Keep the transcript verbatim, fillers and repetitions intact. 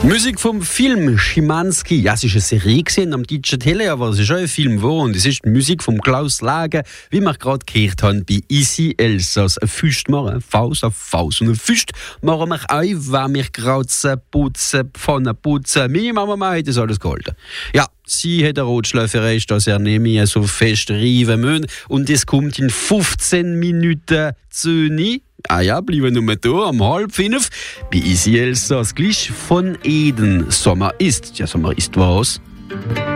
Musik vom Film Schimanski. Ja, es ist eine Serie gesehen am deutschen Tele, aber es ist auch ein Film geworden. Und es ist die Musik von Klaus Lage, wie wir gerade gehört haben, bei Easy Elsass. Ein Füst machen, Faust auf Faust. Und ein Füst machen wir auch, wenn wir kratzen, putzen, Pfanne putzen. Meine Mama hat das alles gehalten. Ja, sie hat eine Rotschläferei, dass er nicht mehr so fest reiben muss. Und es kommt in fünfzehn Minuten zu nie. Ah ja, bleiben wir nur da, um halb fünf. Bei Easy Elsass, gleich von Eden. Sommer ist. Ja, Sommer ist was?